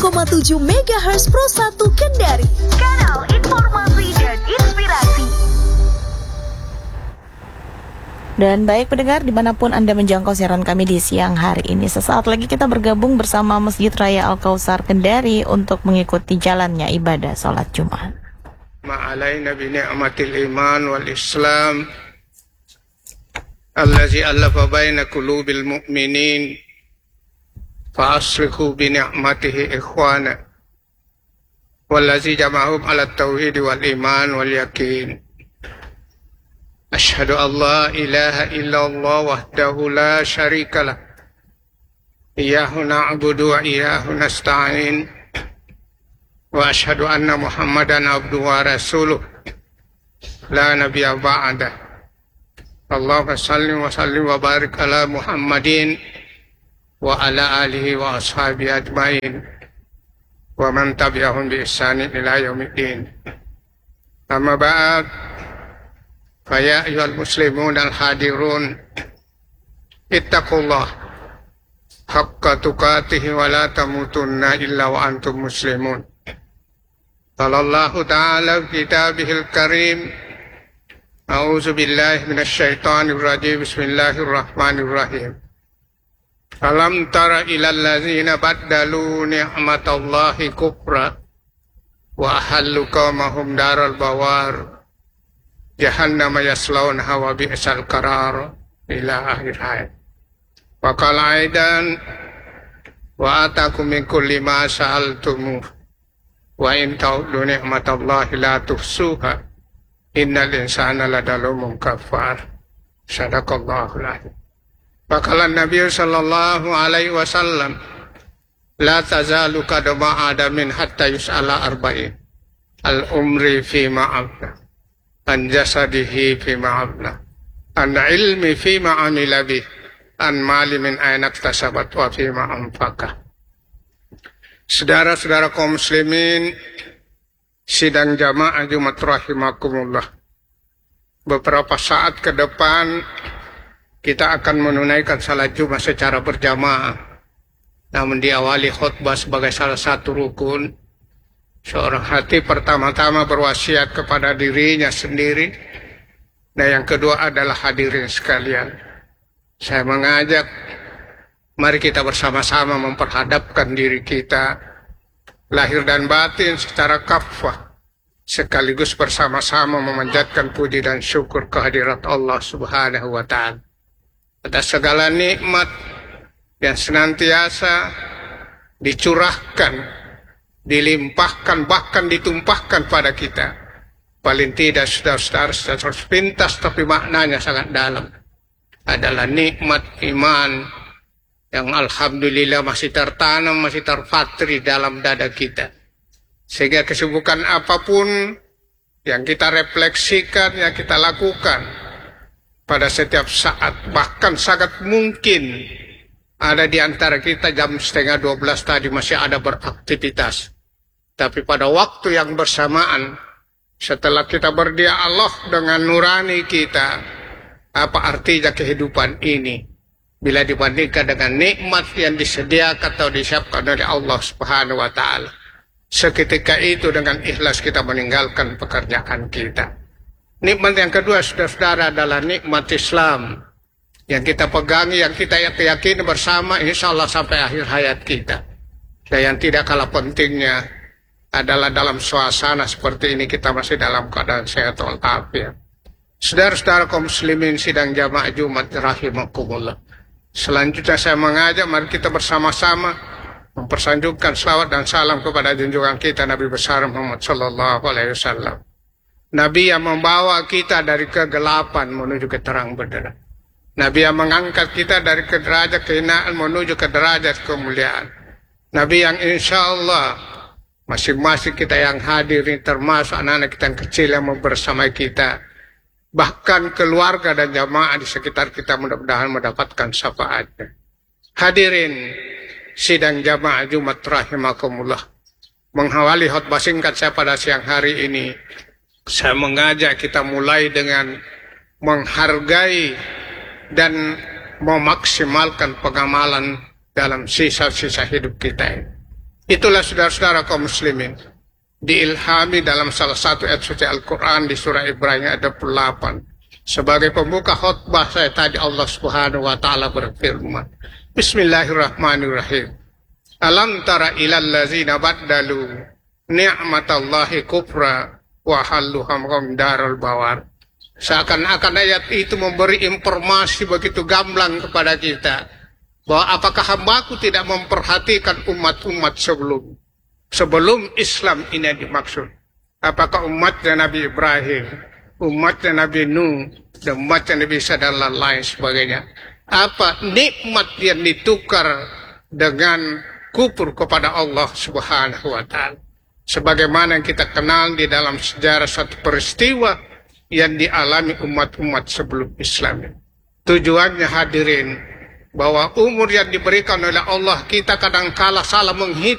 96,7 MHz Pro 1 Kendari. Kanal informasi dan inspirasi. Dan baik pendengar, dimanapun Anda menjangkau siaran kami di siang hari ini, sesaat lagi kita bergabung bersama Masjid Raya Al-Kautsar Kendari untuk mengikuti jalannya ibadah sholat Jumat. Ma'alaina bi ni'matil iman wal islam allazi allafa baina qulubil mu'minin fa aslihu bi ni'matihi ikhwana wallazi jama'ahum ala tauhid wal iman wal yakin. Asyhadu an la ilaha illallah wahdahu la syarikalah. Iyyahu na'budu wa iyyahu nasta'in. Wa asyhadu anna Muhammadan abduhu wa rasuluh. La nabiyya ba'dah. Allahumma shalli wa sallim wa barik ala Muhammadin wa ala alihi wa ashabihi ajmain. Wa man tabi'ahum bi ihsanin ila yaumiddin. Amma ba'd. Faya ayyuhal muslimun al-hadirun ittaqullah haqqa tuqatih wa la tamutunna illa wa antum muslimun. Qalallahu ta'ala fi kitabihil karim. A'udzu billahi minasy syaithanir rajim. Bismillahirrahmanirrahim. Alam tara ilal ladzina baddalu ni'matallahi kufra wa ahallu qaumahum daral bawar. Jahannam yaslawnaha wa bi'sal qarar ila akhir ayat. Wa qala aidan wa atakum min kulli ma sa'altumu wa in ta'uddu ni'matallahi la tuhsuha innal insana ladalumun kafar. Sadaqallahul azim. Wa qala Nabi sallallahu alaihi wasallam la tazalu qadama adamin hatta yus'ala arba'in al umri fi ma'afna an jasadihi fi ma'abla an ilmi fi ma'amila bih an mali min ainak tasabat wa fi ma'amfaka. Saudara-saudara kaum muslimin sidang jamaah Jumat rahimakumullah, beberapa saat ke depan kita akan menunaikan salat Jumat secara berjamaah, namun diawali khutbah sebagai salah satu rukun. Seorang hati pertama-tama berwasiat kepada dirinya sendiri, dan yang kedua adalah hadirin sekalian. Saya mengajak, mari kita bersama-sama memperhadapkan diri kita, lahir dan batin secara kafah, sekaligus bersama-sama memanjatkan puji dan syukur kehadirat Allah Subhanahu wa Ta'ala atas segala nikmat yang senantiasa dicurahkan, dilimpahkan, bahkan ditumpahkan pada kita. Paling tidak saudara-saudara secara sepintas tapi maknanya sangat dalam, adalah nikmat iman yang alhamdulillah masih tertanam, masih terpatri dalam dada kita, sehingga kesibukan apapun yang kita refleksikan, yang kita lakukan pada setiap saat, bahkan sangat mungkin ada di antara kita jam 11:30 tadi masih ada beraktivitas. Tapi pada waktu yang bersamaan, setelah kita berdialog dengan nurani kita, apa artinya kehidupan ini bila dibandingkan dengan nikmat yang disediakan atau disiapkan oleh Allah Subhanahu wa Ta'ala. Seketika itu dengan ikhlas kita meninggalkan pekerjaan kita. Nikmat yang kedua, saudara-saudara, adalah nikmat Islam yang kita pegangi, yang kita yakini bersama insya Allah sampai akhir hayat kita. Dan yang tidak kalah pentingnya adalah dalam suasana seperti ini kita masih dalam keadaan sehat walafiat. Saudara-saudara kaum muslimin sidang jamaah Jumat rahimakumullah. Selanjutnya saya mengajak mari kita bersama-sama mempersanjungkan salawat dan salam kepada junjungan kita Nabi besar Muhammad sallallahu alaihi wasallam. Nabi yang membawa kita dari kegelapan menuju ke terang benderang. Nabi yang mengangkat kita dari derajat kehinaan menuju ke derajat kemuliaan. Nabi yang insya Allah masing-masing kita yang hadir ini, termasuk anak-anak kita yang kecil yang bersama kita, bahkan keluarga dan jamaah di sekitar kita, mudah-mudahan mendapatkan syafaatnya. Hadirin sidang jamaah Jumat rahimakumullah, menghawali khutbah singkat saya pada siang hari ini, saya mengajak kita mulai dengan menghargai dan memaksimalkan pengamalan dalam sisa-sisa hidup kita ini. Itulah saudara-saudara kaum muslimin, diilhami dalam salah satu ayat suci Al-Quran di surah Ibrahim ayat 28. Sebagai pembuka khutbah saya tadi, Allah Subhanahu wa Ta'ala berfirman, Bismillahirrahmanirrahim. Alam tara ilal ladzina baddalu ni'matallahi kufra wa halluhum darul bawar. Seakan-akan ayat itu memberi informasi begitu gamblang kepada kita bahwa apakah hambaku tidak memperhatikan umat-umat sebelum Islam ini dimaksud. Apakah umatnya Nabi Ibrahim, umatnya Nabi Nuh, dan umatnya Nabi Isa dan lain sebagainya. Apa nikmat yang ditukar dengan kufur kepada Allah Subhanahu wa Ta'ala. Sebagaimana yang kita kenal di dalam sejarah satu peristiwa yang dialami umat-umat sebelum Islam. Tujuannya hadirin, bahwa umur yang diberikan oleh Allah, kita kadangkala salah menghitung